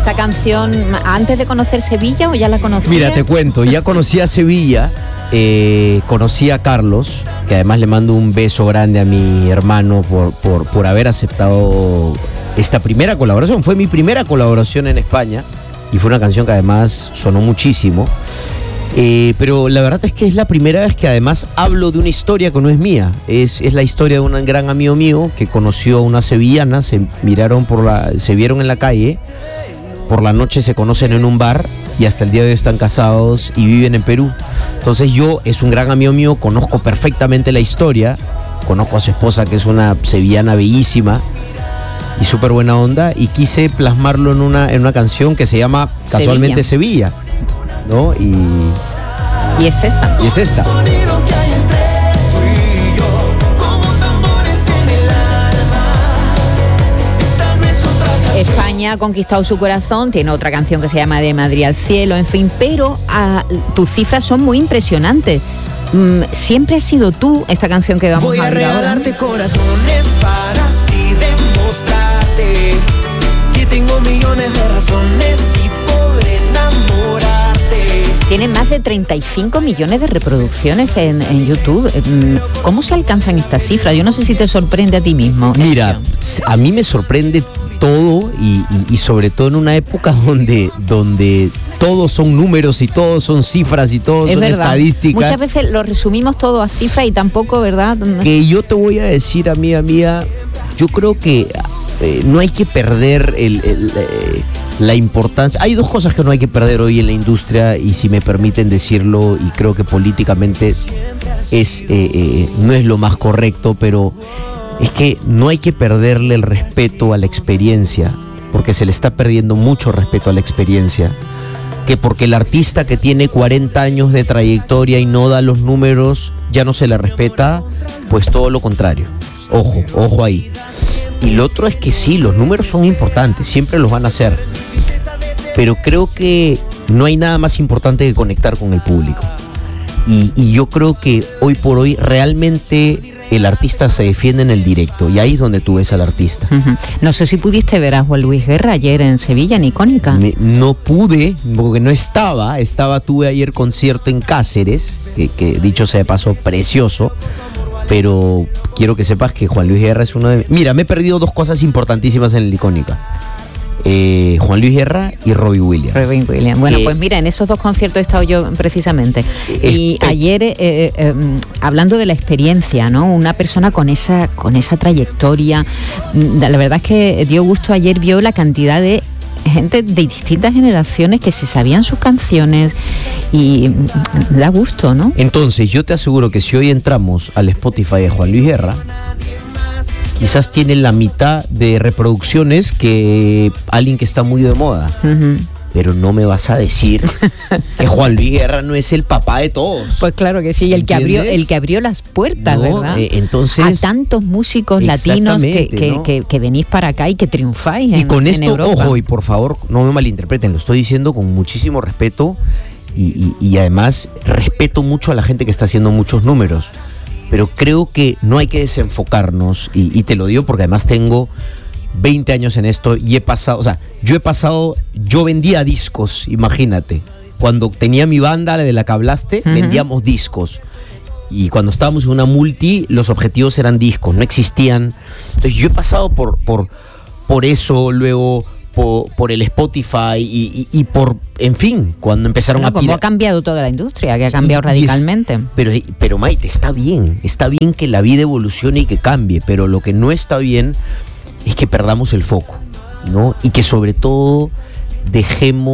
esta canción antes de conocer Sevilla o ya la conocías? Mira, te cuento, ya conocí a Sevilla, conocí a Carlos, que además le mando un beso grande a mi hermano por haber aceptado esta primera colaboración. Fue mi primera colaboración en España y fue una canción que además sonó muchísimo. Pero la verdad es que es la primera vez que además hablo de una historia que no es mía. Es la historia de un gran amigo mío que conoció a una sevillana, se vieron en la calle, por la noche se conocen en un bar y hasta el día de hoy están casados y viven en Perú. Entonces es un gran amigo mío, conozco perfectamente la historia, conozco a su esposa que es una sevillana bellísima y súper buena onda, y quise plasmarlo en una canción que se llama casualmente Sevilla, ¿no? Y es esta. Y es esta. España ha conquistado su corazón, tiene otra canción que se llama De Madrid al cielo, en fin, pero tus cifras son muy impresionantes. Siempre has sido tú esta canción que vamos a ver ahora. Voy a regalarte corazones para así demostrarte que tengo millones de razones y podré enamorarte. Tiene más de 35 millones de reproducciones en YouTube. ¿Cómo se alcanzan estas cifras? Yo no sé si te sorprende a ti mismo. Mira, a mí me sorprende todo y sobre todo en una época donde todos son números y todos son cifras y todos son estadísticas. Muchas veces lo resumimos todo a cifras y tampoco, ¿verdad? Que yo te voy a decir, amiga mía, yo creo que no hay que perder la importancia. Hay dos cosas que no hay que perder hoy en la industria, y si me permiten decirlo, y creo que políticamente no es lo más correcto, pero es que no hay que perderle el respeto a la experiencia, porque se le está perdiendo mucho respeto a la experiencia. Que porque el artista que tiene 40 años de trayectoria y no da los números, ya no se le respeta, pues todo lo contrario. Ojo ahí. Y lo otro es que sí, los números son importantes, siempre los van a hacer, pero creo que no hay nada más importante que conectar con el público. Y yo creo que hoy por hoy realmente el artista se defiende en el directo, y ahí es donde tú ves al artista. No sé si pudiste ver a Juan Luis Guerra ayer en Sevilla, en Icónica. No pude, porque no estaba. Tuve ayer concierto en Cáceres, que dicho sea de paso, precioso. Pero quiero que sepas que Juan Luis Guerra es uno de... Mira, me he perdido dos cosas importantísimas en el Icónica. Juan Luis Guerra y Robbie Williams. Bueno, pues mira, en esos dos conciertos he estado yo precisamente. Y ayer, hablando de la experiencia, ¿no? Una persona con esa trayectoria, la verdad es que dio gusto. Ayer vio la cantidad de gente de distintas generaciones que se sabían sus canciones, y da gusto, ¿no? Entonces, yo te aseguro que si hoy entramos al Spotify de Juan Luis Guerra, quizás tiene la mitad de reproducciones que alguien que está muy de moda. Pero no me vas a decir que Juan Luis Guerra no es el papá de todos. Pues claro que sí, el que abrió las puertas, ¿no? ¿Verdad? Entonces, a tantos músicos latinos que venís para acá y que triunfáis en Europa. Y con esto, ojo, y por favor, no me malinterpreten, lo estoy diciendo con muchísimo respeto, y además respeto mucho a la gente que está haciendo muchos números. Pero creo que no hay que desenfocarnos, y te lo digo porque además tengo 20 años en esto y yo vendía discos, imagínate. Cuando tenía mi banda, la de la que hablaste, vendíamos discos. Y cuando estábamos en una multi, los objetivos eran discos, no existían. Entonces yo he pasado por eso, luego por el Spotify y por, en fin, cuando empezaron como ha cambiado toda la industria, que ha cambiado radicalmente. Pero Maite, está bien que la vida evolucione y que cambie, pero lo que no está bien es que perdamos el foco, ¿no? Y que sobre todo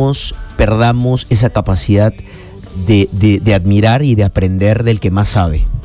perdamos esa capacidad de admirar y de aprender del que más sabe.